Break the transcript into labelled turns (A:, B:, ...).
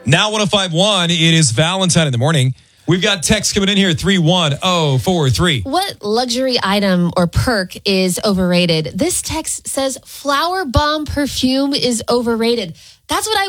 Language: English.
A: Now 105.1, it is Valentine in the morning. We've got text coming in here, 31043.
B: What luxury item or perk is overrated? This text says flower bomb perfume is overrated. That's what I